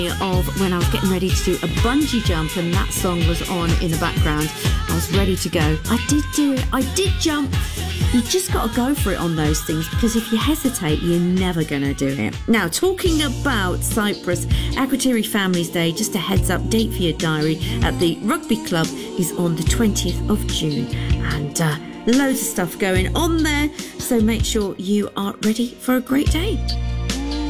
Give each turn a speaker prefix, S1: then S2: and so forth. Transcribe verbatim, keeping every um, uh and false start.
S1: of when I was getting ready to do a bungee jump and that song was on in the background. I was ready to go. I did do it. I did jump. You just got to go for it on those things, because if you hesitate, you're never going to do it. Now, talking about Cyprus, Akrotiri Families Day, just a heads up, date for your diary at the Rugby Club is on the twentieth of June. And uh, loads of stuff going on there. So make sure you are ready for a great day.